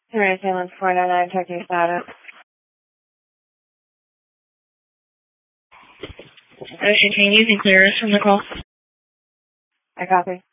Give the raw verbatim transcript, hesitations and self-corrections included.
Alright, Salem four nine nine, checking status. Ocean, can you clear us from the call? I copy.